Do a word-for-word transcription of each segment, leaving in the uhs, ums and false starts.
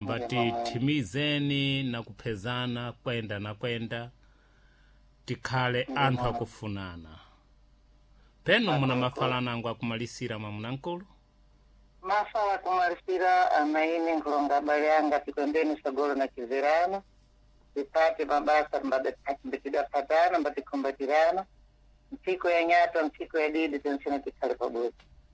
mbati timizeni na kupezana kwenda na kwenda tikhale anthu akufunana. Peno muna mafalana angu akumalisira mamuna nkulu? Mafala kumalisira amaini nkulonga bayanga tikondeni sagolo na kizirano. Tipate mabasa mbatiida patana mbatikumbatirana. Mtiko ya nyato, mtiko ya didi tensina tikhale pabuzi.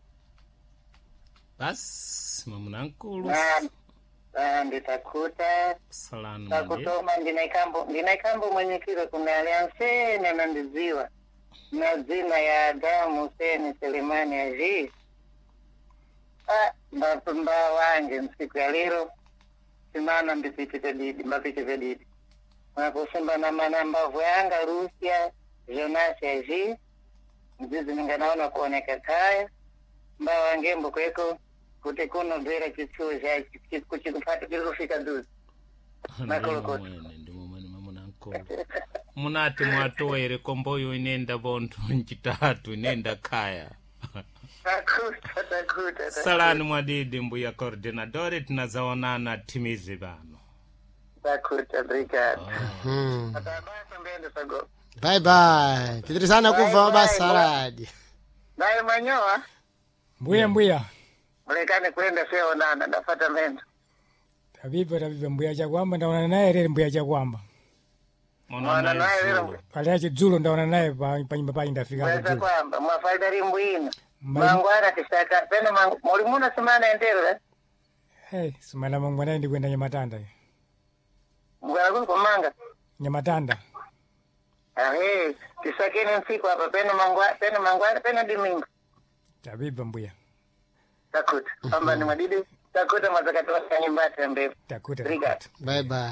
Bas, mamuna nkulu. Na nditakuta. Salanu Takutoma ndinaikambo, ndinaikambo mwenye kiro kuna aliansene na ndiziwa. Na zina ya Adamu Hussein Selemani Aziz. Ah, mbapumba wange msiku ya lero. Simana mbipite didi, mbapite didi. Mwakusimba na manamba vuyanga Rusia, Jonas Aziz. Mzizi ninganaona kuoneka kaya. Mba wange mbukweko. Kuti kuno bera kichuja, kuchikupata kilufika duzi. Makolokoti. Ndimu mwene mamuna nkulu. Munati mwatoere komboyo inenda bontu nchitatu inenda kaya. Takuta, takuta. Salani mwadidi mbuya koordinadore tunazaonana timizi bano. Takuta, obrigado. Hmm. Atabasa mbende sago. Bye bye. Titirizana kuva basa radi. Nae manyoa. Mbuya mbuya. Mulekane kwenda sio nana ndafata mendo. Tabibu tabibu mbuya chakwamba ndaona naye lero mbuya chakwamba. Mwana naye lero. Aliache Zulo ndaona naye pa nyumba pa ndafika hapo. Kwa kwamba mwafaida rimbuina. Ma- Mangwara kisaka pena mang mulimuna semana endero eh. Hey, simana mangwana ndi kwenda Nyamatanda. Mngwara kwa manga. Nyamatanda. Ah hey, kisakeni msiku hapa pena mangwara pena mangwara pena dimingo. Tabibu mbuya. Takuta. Pamba ni madidi. Takuta mazakato wa nyumbati mbevu. Takuta. Obrigado. Bye bye.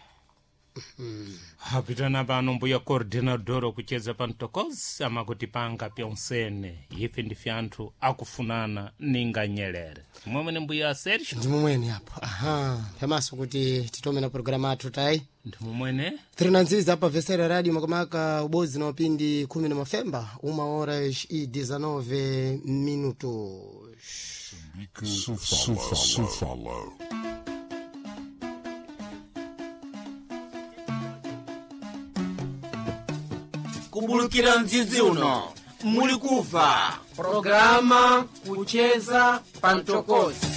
Hapitana pano mbuya koordinadoro kucheza pantokozi ama kutipanga pyonsene ife ndife anthu akufunana ninga Nyerere. Mwemene mbuya Sergio? Ndimu mwene hapo. Aha. Pemaso kuti titome na programa atu tai. Ndimu mwene? Trinanziza hapa Vesera Radio makamaka ubozi na wapindi kumi na mafemba. Uma horas e dezenove minutos. Sufalo. Kumbulukira mzizi uno muli kuva programa kucheza pantokozi.